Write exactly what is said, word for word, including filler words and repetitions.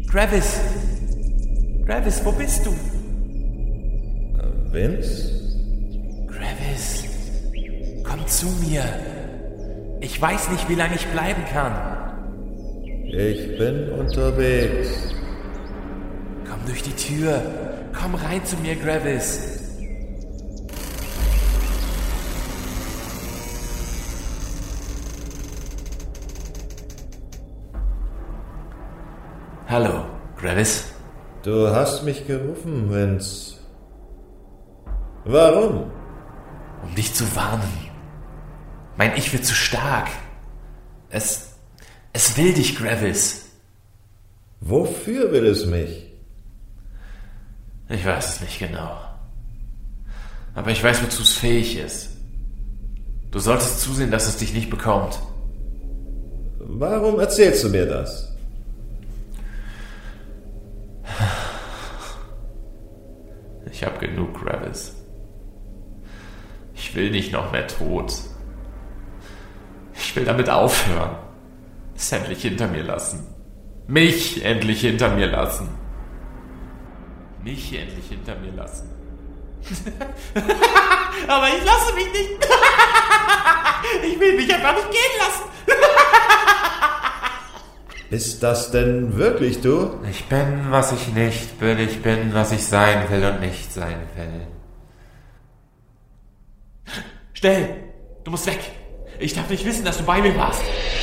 Gravis! Gravis, wo bist du? Vince? Gravis, komm zu mir. Ich weiß nicht, wie lange ich bleiben kann. Ich bin unterwegs. Komm durch die Tür. Komm rein zu mir, Gravis. Hallo, Gravis. Du hast mich gerufen, Vince. Warum? Um dich zu warnen. Mein Ich wird zu stark. Es, es will dich, Gravis. Wofür will es mich? Ich weiß es nicht genau. Aber ich weiß, wozu es fähig ist. Du solltest zusehen, dass es dich nicht bekommt. Warum erzählst du mir das? Ich hab genug, Gravis. Ich will nicht noch mehr tot. Ich will damit aufhören. Es endlich hinter mir lassen. Mich endlich hinter mir lassen. Mich endlich hinter mir lassen. Aber ich lasse mich nicht. Ich will mich einfach nicht gehen lassen. Ist das denn wirklich du? Ich bin, was ich nicht bin. Ich bin, was ich sein will und nicht sein will. Schnell! Du musst weg! Ich darf nicht wissen, dass du bei mir warst.